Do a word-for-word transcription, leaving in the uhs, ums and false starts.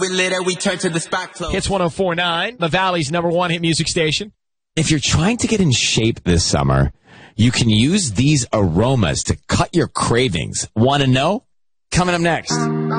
We lit it, we turn to the spot close. Hits one oh four point nine, the Valley's number one hit music station. If you're trying to get in shape this summer, you can use these aromas to cut your cravings. Want to know? Coming up next.